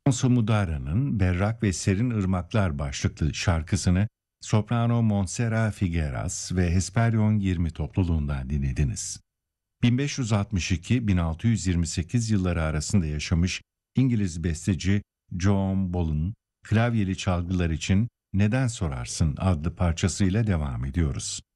Alfonso Mudara'nın Berrak ve Serin Irmaklar başlıklı şarkısını soprano Montserrat Figueras ve Hesperion 20 topluluğundan dinlediniz. 1562-1628 yılları arasında yaşamış İngiliz besteci John Bollen, klavyeli çalgılar için Neden Sorarsın adlı parçasıyla devam ediyoruz.